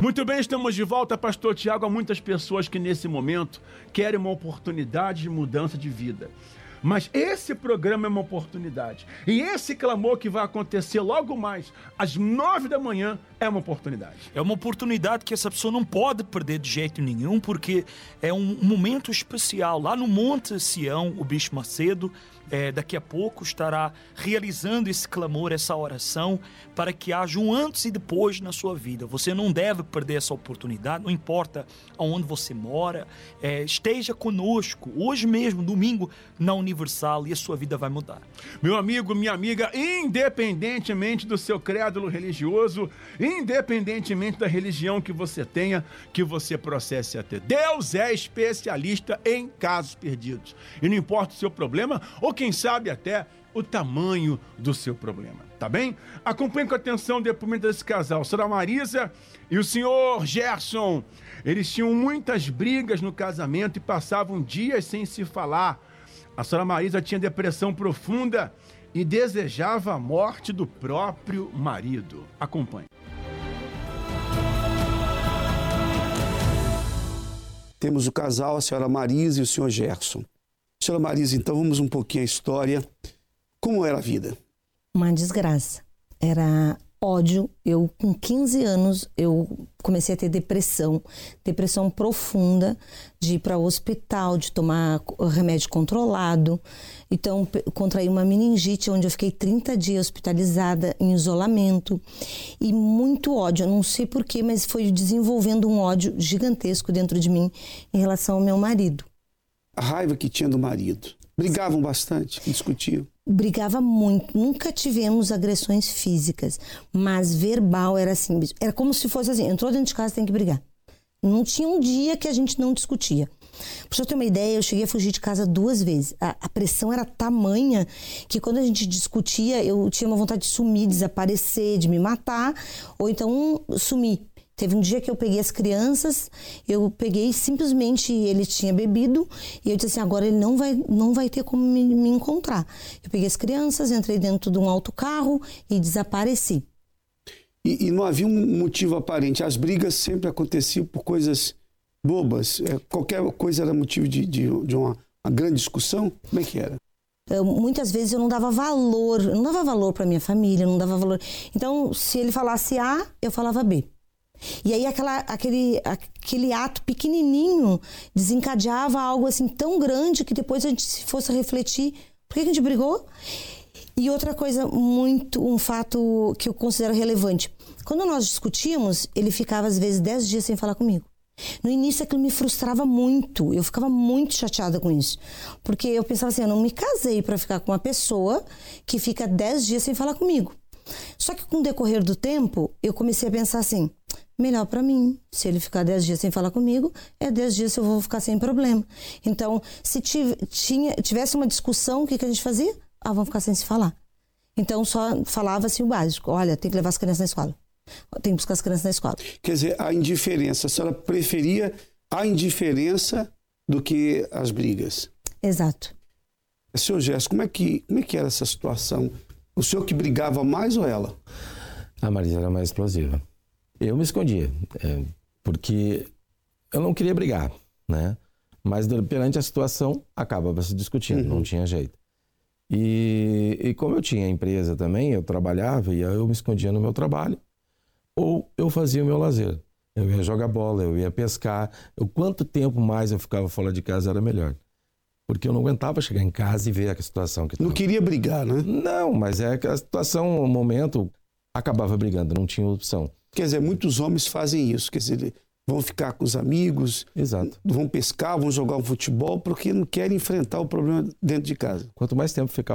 Muito bem, estamos de volta, Pastor Tiago. Há muitas pessoas que nesse momento querem uma oportunidade de mudança de vida. Mas esse programa é uma oportunidade. E esse clamor que vai acontecer logo mais, às 9 da manhã, é uma oportunidade. É uma oportunidade que essa pessoa não pode perder de jeito nenhum, porque é um momento especial. Lá no Monte Sião, o Bispo Macedo, daqui a pouco estará realizando esse clamor, essa oração, para que haja um antes e depois na sua vida. Você não deve perder essa oportunidade, não importa aonde você mora, esteja conosco, hoje mesmo, domingo, na Universal, e a sua vida vai mudar. Meu amigo, minha amiga, independentemente do seu crédulo religioso, independentemente da religião que você tenha, que você processe a ter, Deus é especialista em casos perdidos. E não importa o seu problema, ou quem sabe até o tamanho do seu problema, tá bem? Acompanhe com atenção o depoimento desse casal, a senhora Marisa e o senhor Gerson. Eles tinham muitas brigas no casamento e passavam dias sem se falar. A senhora Marisa tinha depressão profunda e desejava a morte do próprio marido. Acompanhe. Temos o casal, a senhora Marisa e o senhor Gerson. Senhora Marisa, então vamos um pouquinho à história. Como era a vida? Uma desgraça. Era ódio. Eu, com 15 anos, eu comecei a ter depressão profunda, de ir para o hospital, de tomar remédio controlado. Então, contraí uma meningite, onde eu fiquei 30 dias hospitalizada, em isolamento. E muito ódio, eu não sei porquê, mas foi desenvolvendo um ódio gigantesco dentro de mim em relação ao meu marido. A raiva que tinha do marido. Brigavam bastante, discutiam. Brigava muito, nunca tivemos agressões físicas, mas verbal era assim, era como se fosse assim, entrou dentro de casa, tem que brigar. Não tinha um dia que a gente não discutia. Pra você ter uma ideia, eu cheguei a fugir de casa 2 vezes. A pressão era tamanha que quando a gente discutia, eu tinha uma vontade de sumir, desaparecer, de me matar, ou então sumir. Teve um dia que eu peguei as crianças, eu peguei simplesmente, ele tinha bebido, e eu disse assim, agora ele não vai ter como me encontrar. Eu peguei as crianças, entrei dentro de um autocarro e desapareci. E não havia um motivo aparente, as brigas sempre aconteciam por coisas bobas, qualquer coisa era motivo de uma grande discussão, como é que era? Muitas vezes eu não dava valor para minha família, não dava valor. Então, se ele falasse A, eu falava B. E aí aquele ato pequenininho desencadeava algo assim tão grande que depois a gente se fosse refletir, por que a gente brigou? E outra coisa, um fato que eu considero relevante, quando nós discutíamos, ele ficava às vezes 10 dias sem falar comigo. No início aquilo me frustrava muito, eu ficava muito chateada com isso, porque eu pensava assim, eu não me casei para ficar com uma pessoa que fica 10 dias sem falar comigo. Só que com o decorrer do tempo, eu comecei a pensar assim, melhor para mim, se ele ficar 10 dias sem falar comigo, 10 dias eu vou ficar sem problema. Então, se tivesse uma discussão, o que a gente fazia? Vamos ficar sem se falar. Então, só falava assim o básico, olha, tem que levar as crianças na escola, tem que buscar as crianças na escola. Quer dizer, a indiferença, a senhora preferia a indiferença do que as brigas? Exato. Senhor Gerson, como é que era essa situação? O senhor que brigava mais ou ela? A Marisa era mais explosiva. Eu me escondia, porque eu não queria brigar, né? Mas perante a situação, acabava se discutindo, não tinha jeito. E como eu tinha empresa também, eu trabalhava e eu me escondia no meu trabalho, ou eu fazia o meu lazer. Eu ia jogar bola, eu ia pescar. Quanto tempo mais eu ficava fora de casa era melhor. Porque eu não aguentava chegar em casa e ver a situação que estava. Não queria brigar, né? Não, mas é que a situação, o momento, acabava brigando, não tinha opção. Quer dizer, muitos homens fazem isso, quer dizer, vão ficar com os amigos, exato, vão pescar, vão jogar um futebol, porque não querem enfrentar o problema dentro de casa. Quanto mais tempo ficar